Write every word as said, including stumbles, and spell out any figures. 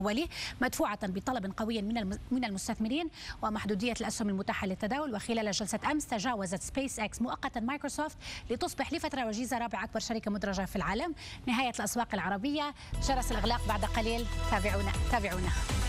ولي مدفوعة بطلب قوي من من المستثمرين ومحدودية الأسهم المتاحة للتداول. وخلال جلسة أمس تجاوزت سبيس إكس مؤقتا مايكروسوفت لتصبح لفترة وجيزة رابع أكبر شركة مدرجة في العالم. نهاية الأسواق العربية، جرس الإغلاق بعد قليل. تابعونا تابعونا